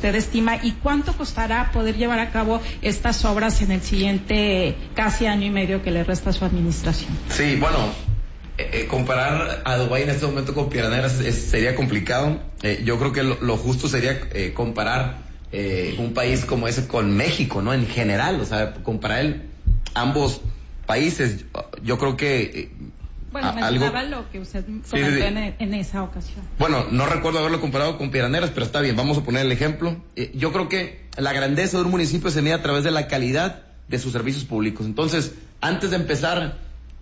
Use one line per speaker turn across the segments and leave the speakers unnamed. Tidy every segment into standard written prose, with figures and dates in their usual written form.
usted estima, y cuánto costará poder llevar a cabo estas obras en el siguiente casi año y medio que le resta a su administración.
Sí, bueno, comparar a Dubái en este momento con Piedras Negras sería complicado. Yo creo que lo justo sería comparar un país como ese con México, ¿no? En general, o sea, comparar ambos países. Yo creo que
bueno, mencionaba lo que usted comentó en esa ocasión.
Bueno, no recuerdo haberlo comparado con Piedras Negras, pero está bien, vamos a poner el ejemplo. Yo creo que la grandeza de un municipio se mide a través de la calidad de sus servicios públicos. Entonces, antes de empezar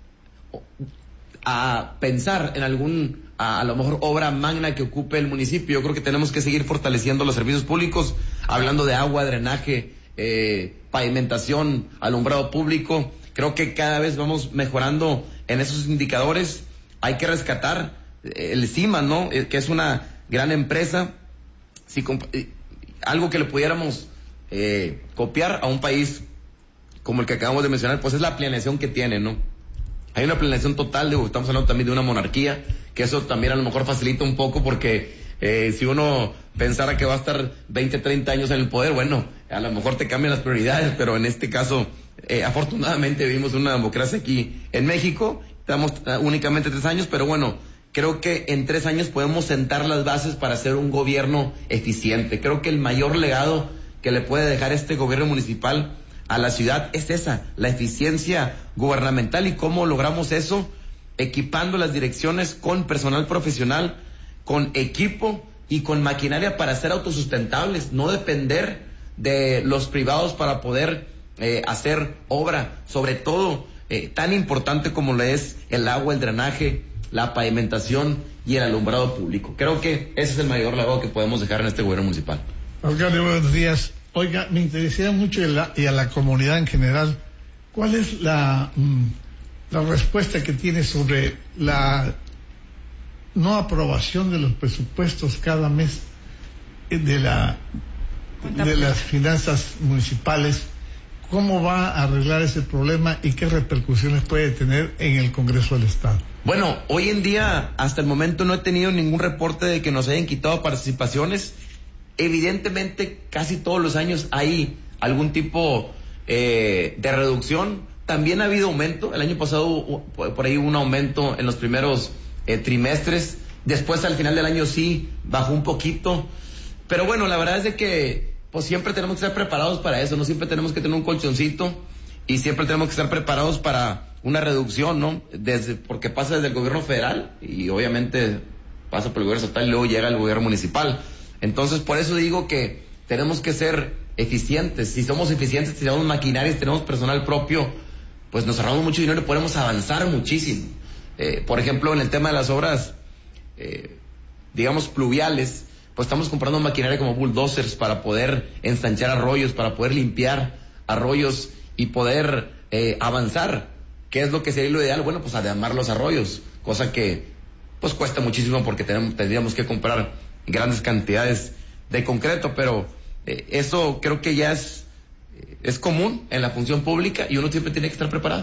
a pensar en a lo mejor obra magna que ocupe el municipio, yo creo que tenemos que seguir fortaleciendo los servicios públicos, hablando de agua, drenaje, pavimentación, alumbrado público. Creo que cada vez vamos mejorando en esos indicadores. Hay que rescatar el CIMA, ¿no? Que es una gran empresa. Algo que le pudiéramos copiar a un país como el que acabamos de mencionar, pues es la planeación que tiene, ¿no? Hay una planeación total, estamos hablando también de una monarquía, que eso también a lo mejor facilita un poco, porque si uno pensara que va a estar 20, 30 años en el poder, bueno, a lo mejor te cambian las prioridades, pero en este caso, afortunadamente vivimos una democracia aquí en México, estamos únicamente 3 años, pero bueno, creo que en 3 años podemos sentar las bases para hacer un gobierno eficiente. Creo que el mayor legado que le puede dejar este gobierno municipal a la ciudad es esa, la eficiencia gubernamental. ¿Y cómo logramos eso? Equipando las direcciones con personal profesional, con equipo y con maquinaria para ser autosustentables, no depender de los privados para poder hacer obra, sobre todo tan importante como lo es el agua, el drenaje, la pavimentación y el alumbrado público. Creo que ese es el mayor legado que podemos dejar en este gobierno municipal.
Alcalde, buenos días. Oiga, me interesaría mucho y a la comunidad en general, ¿cuál es la respuesta que tiene sobre la no aprobación de los presupuestos cada mes de las finanzas municipales? ¿Cómo va a arreglar ese problema y qué repercusiones puede tener en el Congreso del Estado?
Bueno, hoy en día, hasta el momento no he tenido ningún reporte de que nos hayan quitado participaciones. Evidentemente, casi todos los años hay algún tipo de reducción. También ha habido aumento. El año pasado por ahí hubo un aumento en los primeros trimestres. Después, al final del año, sí bajó un poquito. Pero bueno, la verdad es de que pues siempre tenemos que estar preparados para eso, ¿no? Siempre tenemos que tener un colchoncito y siempre tenemos que estar preparados para una reducción, ¿no? Porque pasa desde el gobierno federal y obviamente pasa por el gobierno estatal y luego llega al gobierno municipal. Entonces, por eso digo que tenemos que ser eficientes. Si somos eficientes, si tenemos maquinaria, si tenemos personal propio, pues nos ahorramos mucho dinero y podemos avanzar muchísimo. Por ejemplo, en el tema de las obras, digamos, pluviales, pues estamos comprando maquinaria como bulldozers para poder ensanchar arroyos, para poder limpiar arroyos y poder avanzar. ¿Qué es lo que sería lo ideal? Bueno, pues ademar los arroyos, cosa que pues cuesta muchísimo porque tendríamos que comprar grandes cantidades de concreto, pero eso creo que ya es común en la función pública y uno siempre tiene que estar preparado.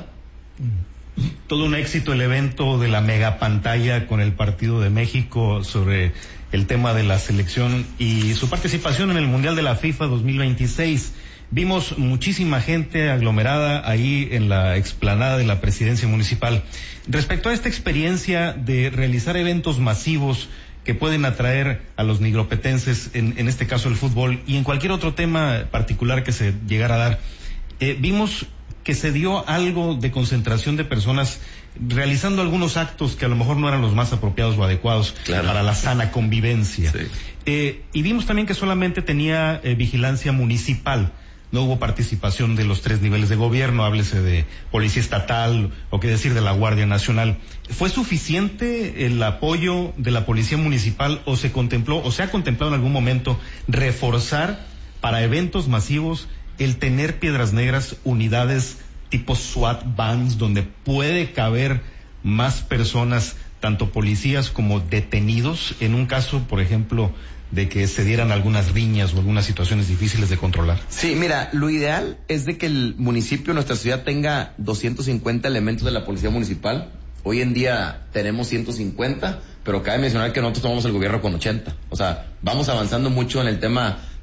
Todo un éxito el evento de la megapantalla con el Partido de México sobre el tema de la selección y su participación en el Mundial de la FIFA 2026. Vimos muchísima gente aglomerada ahí en la explanada de la presidencia municipal. Respecto a esta experiencia de realizar eventos masivos que pueden atraer a los nigropetenses, en este caso el fútbol, y en cualquier otro tema particular que se llegara a dar, vimos que se dio algo de concentración de personas realizando algunos actos que a lo mejor no eran los más apropiados o adecuados para la sana convivencia. Sí. Y vimos también que solamente tenía vigilancia municipal. No hubo participación de los 3 niveles de gobierno, háblese de Policía Estatal o qué decir de la Guardia Nacional. ¿Fue suficiente el apoyo de la Policía Municipal o se contempló o se ha contemplado en algún momento reforzar para eventos masivos el tener Piedras Negras unidades tipo SWAT bands donde puede caber más personas, tanto policías como detenidos, en un caso, por ejemplo, de que se dieran algunas riñas o algunas situaciones difíciles de controlar?
Sí, mira, lo ideal es de que el municipio, nuestra ciudad, tenga 250 elementos de la policía municipal. Hoy en día tenemos 150, pero cabe mencionar que nosotros tomamos el gobierno con 80. O sea, vamos avanzando mucho en el tema